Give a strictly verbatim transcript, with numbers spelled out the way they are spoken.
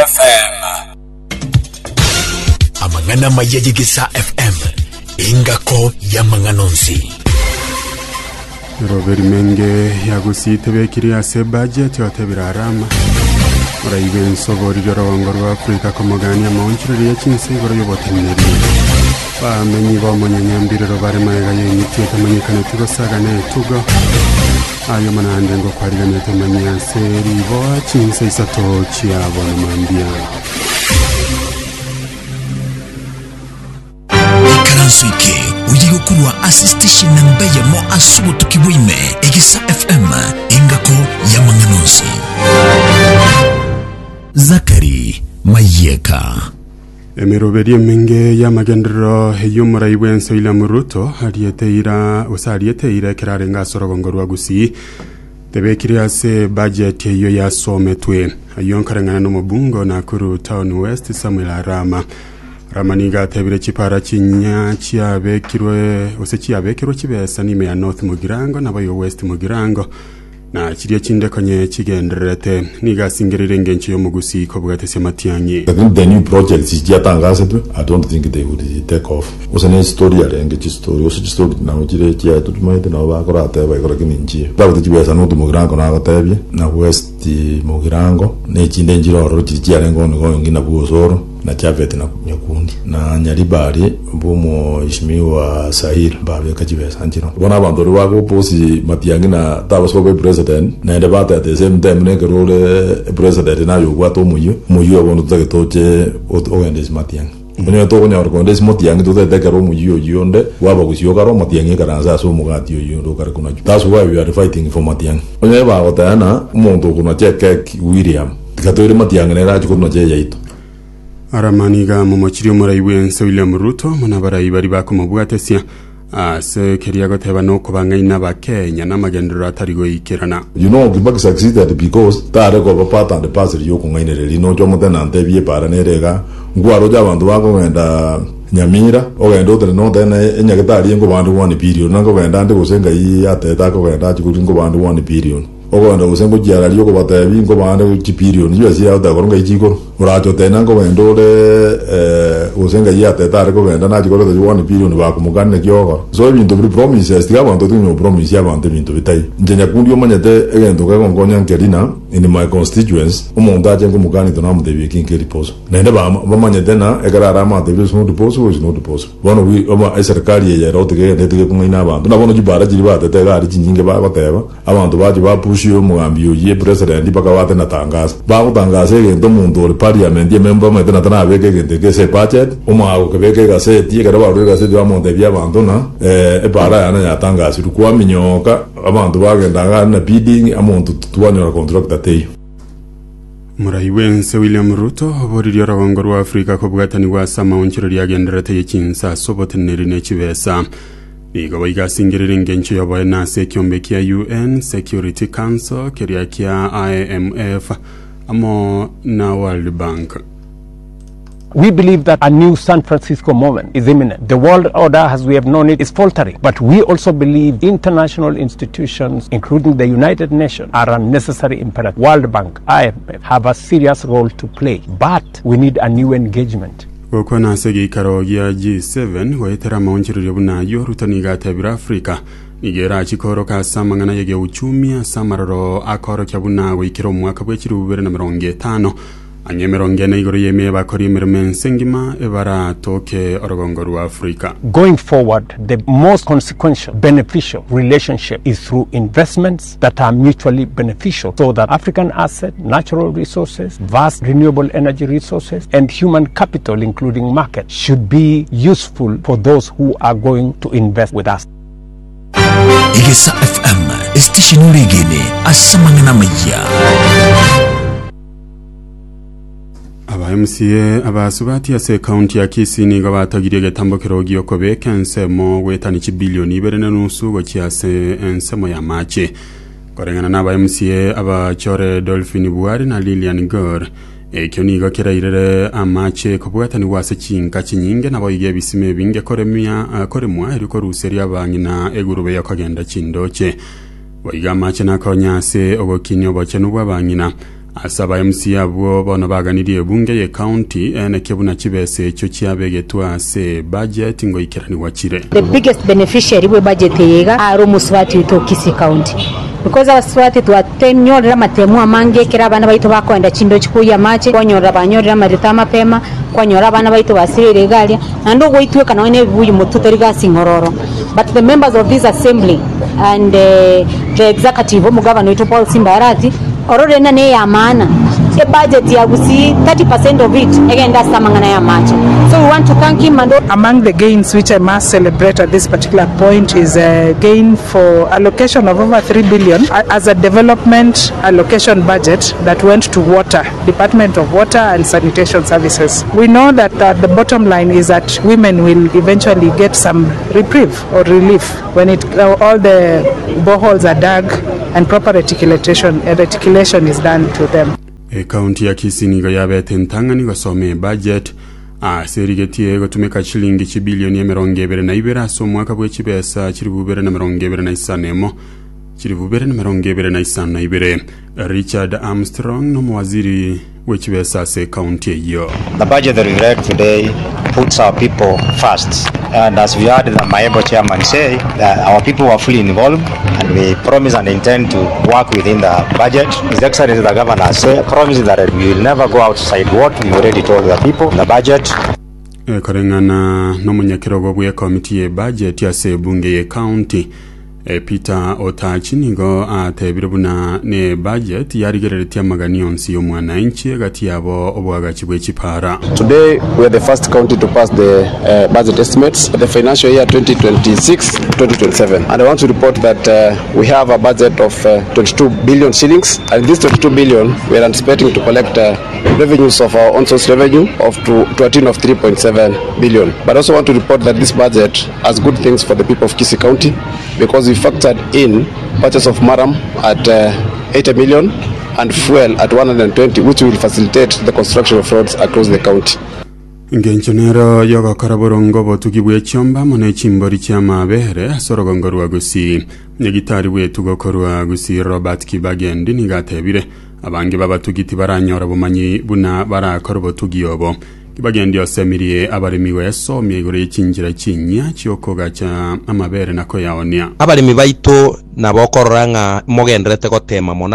F M. Amangana mayegisa F M. Ingako ya manganonsi. Robert Menge yagusitebe kiriya se budget yatebirarama. Uraiben sobori jorongoro wa Afrika komogani amonchiri yakinse goro yoboteneri. Ba menyi ba monyanyambire robare mayega yengiti tamanyikana tugo sagane tugo. Ayo manande ngo kwarigane tamanya seri bo kinse isato chiabo namambia. Karansuike uyigo kurwa assistation nambaye mo asubo tukibwime Egisa F M ingako ya manganonsi. Zakari Mayeka Emiroberi menge ya magendro yumura iwenso ila muruto ariete ira usariete ira kirarenga sorogongorwa gusi tebekiri se budget yo ya sometwe ayonkarangana no mubungo na kuru town west Samuel Arama Ramaniga tebire chipara chinya chiabekirwe usechiabekirwe chibesa nime ya north mugirango nabayo west mugirango na chiriya chinde konye chigenderete niga singirire ngenchi yo mugusi ko bwatese matianyi. I think the new project is jatangaza tu. I don't think they would take off. Usane story ya ngechi story usi story na ujire chia tu tumaite na bakora teba ikora kininji. Bawo tibesa no tumugirango na gatebi na west mugirango ne chinde njiro ro chia rengo ngo ngina buosoro na chavete na nyakundi na nyaribari bomo ishimiwa Sahil babe kachibesa njiro. Bona bandori wako posi matiangi na tabasobe president na ndebata at the same time ne role president na yo wato muyo muyo abono tsake toche ogendes matiang bunyo to gonya ogendes matiang to te karo muyo yonde waba kusyo karo matiang karanza so mugati yo ndo kar kuna. That's why we are fighting for matiang onye ba gotana umuntu kuna cheke William katori matiang ne raji kuna je yaito Aramaniga momochiri muraiwense William Ruto munabarayi bari bakomubwatesia ase keria goteba no kubangaina ba Kenya na magendero atarigo ikirana. You know the back succeeded because tare go papa and the pastor yo kungainere no jomo tena ndebie para nerega ngwaro jabantu bako ngenda Nyamira ogendo tele no tena enyagitari ngo bantu one billion nango genda ndi kusenga yi ateta ko genda chikuri ngo bantu one billion ogenda kusengo jara liyo ko batabi ngo bantu billion yo sia da koronga ichiko uracho tena ngo wendo le eh usenga yi ateta ko genda na chikoro de one billion ba kumugane kyogo so ibintu bri promises tiga bantu tinyo promise ya bantu bintu bitai njenya kundi omanyete egendo ka ngonya nkerina in my constituents umuntu aje ngo mugane to namu de bikin ke riposo nende ba bamanyete na egarara ma de biso riposo is not possible. Bono we oma serikali ya rote ke ndete ku ngina abantu nabono jibara jiri ba tete gari jinginge ba bateba abantu baje ba push yo mugambiyo ye president baka wate na tangaza ba kutangaza ngendo muntu le parliament ye member mete na tana beke ngende ke se budget uma ago ke beke ga se tie gara ba ga se ba monde bya abantu na eh e para yana ya tangaza kwa minyoka abantu bagenda na bidding amuntu tuwanyo contract atei. Muraiwense William Ruto oboririo rawangoro wa Afrika ko bwatani wa sama onchiro yagenderete yekinsa soboteneri ne chibesa nigo baiga singirire ngencho yabaye na sekyombe kia U N Security Council keria kia I M F amo na World Bank. We believe that a new San Francisco moment is imminent. The world order as we have known it is faltering. But we also believe international institutions, including the United Nations, are a necessary imperative. World Bank, I M F, have a serious role to play. But we need a new engagement. Okona segi karogia G seven, waitera maonchiri yobuna yo rutaniga tebira Afrika. Nigera chikoro ka samangana yege uchumi, samaroro akoro kyabuna wikiro mwaka bwechiri bubere na mirongo tano. Anyemerongene igoro yeme bakori mirmen sengima ebara toke orogongoru Africa. Going forward, the most consequential, beneficial relationship is through investments that are mutually beneficial so that African assets, natural resources, vast renewable energy resources, and human capital, including market, should be useful for those who are going to invest with us. Egisa F M, station urigene, asamangana maya. Aba M C A abasubati ase county ya Kisii nigo batagiriye gatambokero giyoko bekense mo wetani chibilioni berene nusu go kiase ensemo ya mache korengana na aba M C A aba chore Dolphin Buhari na Lilian Gore ekyo nigo kirairere amache kubwatani wase chinka chinyinge nabo yige bisime binge koremia koremwa eriko ruseri abanyina egurube yakagenda chindoche Waiga mache na konyase ogokinyo boche nubwa banyina asaba M C abo bono baganirie bunge ye county ene kebuna kibese echo kyabegetwa se budget ngo ikerani wachire. The biggest beneficiary we budget yega ari Muswati to Kisii County. Because abaswati twatenyorera matemu amange kera abana baito bakwenda chindo chikuya mache kwanyora banyorera marita mapema kwanyora abana baito basirire galia nando goitwe kana one buyu mututori gasingororo. But the members of this assembly and uh, the executive omugabano ito Paul Simbarati orore na ne ya maana e budget ya Gusii thirty percent of it again that's samangana ya macho. So we want to thank him. And among the gains which I must celebrate at this particular point is a gain for allocation of over three billion as a development allocation budget that went to water, Department of Water and Sanitation Services. We know that uh, the bottom line is that women will eventually get some reprieve or relief when it uh, all the boreholes are dug and proper reticulation, uh, reticulation is done to them. E county ya Kisii nigo yabete ntanga nigo some budget a serigetie gotumeka shilingi chibilioni ya mirongo ebere na ibere so mwaka bwe kibesa kiri bubere na mirongo ebere na isanemo kiri bubere na mirongo ebere na isana ibere. Richard Armstrong no mwaziri we kibesa se county yo. The budget that we read today puts our people first, and as we heard the Maembo chairman say, that our people were fully involved and we promise and intend to work within the budget. His Excellency the Governor said, promises that we will never go outside what we already told the people, the budget. E korengana no munyakirogo bwe committee ye budget ya se bunge ye county e Peter Otachi nigo atebire buna ne budget yarigereretia maganionsi yo mwananchi gati yabo obwagachi bwe chipara. Today we are the first county to pass the uh, budget estimates for the financial year twenty twenty-six twenty twenty-seven, and I want to report that uh, we have a budget of uh, twenty-two billion shillings, and this twenty-two billion we are anticipating to collect uh, revenues of our own source revenue of to, to a tune of three point seven billion. But I also want to report that this budget has good things for the people of Kisii County, because we factored in purchase of maram at uh, eighty million and fuel at one hundred twenty, which will facilitate the construction of roads across the county. Ngenchonero yoga karaborongo botugibwe chomba mone chimbori chama behere sorogongorwa Gusii nyegitari wetu gokorwa Gusii Robert Kibagendi nigatebire abange babatugiti baranyora bumanyi buna barakora botugiyobo Kibagendi osemirie abarimiwe somye igore y'kingira kinya cyokoga cha amabere nako yaonia abarimi baito nabokoranga mogendrete gotema mona